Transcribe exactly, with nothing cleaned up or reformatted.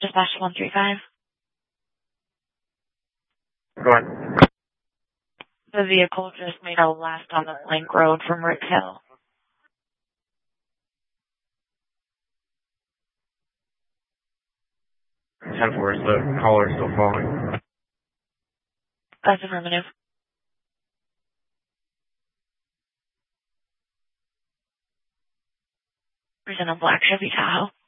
Dispatch one three five. Go ahead. The vehicle just made a left on the Plank Road from Rick Hill. ten four, is the caller still calling? That's affirmative. Present a black Chevy Tahoe.